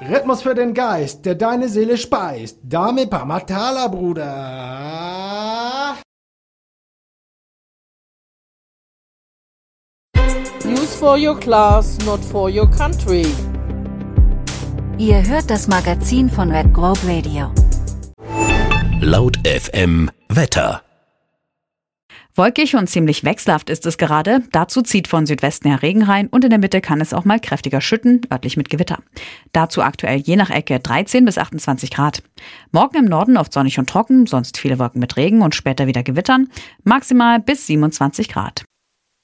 Rhythmus für den Geist, der deine Seele speist. Dame Pamatala, Bruder. News for your class, not for your country. Ihr hört das Magazin von Red Grove Radio. Laut FM Wetter. Wolkig und ziemlich wechselhaft ist es gerade. Dazu zieht von Südwesten her Regen rein und in der Mitte kann es auch mal kräftiger schütten, örtlich mit Gewitter. Dazu aktuell je nach Ecke 13 bis 28 Grad. Morgen im Norden oft sonnig und trocken, sonst viele Wolken mit Regen und später wieder Gewittern. Maximal bis 27 Grad.